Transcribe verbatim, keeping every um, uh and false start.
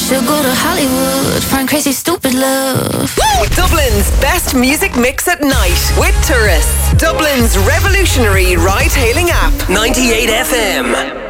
Should go to Hollywood, find crazy stupid love. Woo! Dublin's best music mix at night with tourists. Dublin's revolutionary ride-hailing app. ninety-eight F M.